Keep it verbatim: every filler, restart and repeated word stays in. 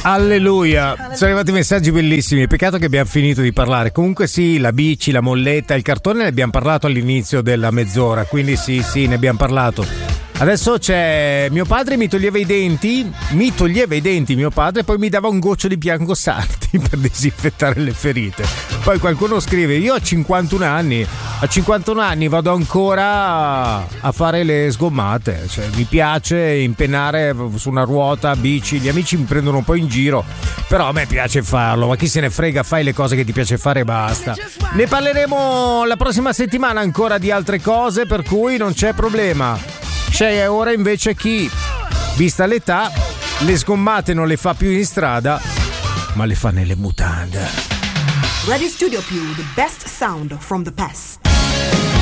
Alleluia, sono arrivati messaggi bellissimi, peccato che abbiamo finito di parlare. Comunque sì, la bici, la molletta, il cartone ne abbiamo parlato all'inizio della mezz'ora, quindi sì, sì, ne abbiamo parlato. Adesso c'è mio padre, mi toglieva i denti, mi toglieva i denti mio padre e poi mi dava un goccio di Bianco Sarti per disinfettare le ferite. Poi qualcuno scrive, io ho cinquantuno anni, a cinquantuno anni vado ancora a fare le sgommate, cioè mi piace impennare su una ruota, bici, gli amici mi prendono un po' in giro, però a me piace farlo, ma chi se ne frega, fai le cose che ti piace fare e basta. Ne parleremo la prossima settimana ancora di altre cose, per cui non c'è problema. C'è ora invece chi, vista l'età, le sgommate non le fa più in strada, ma le fa nelle mutande. Radio Studio Più, the best sound from the past.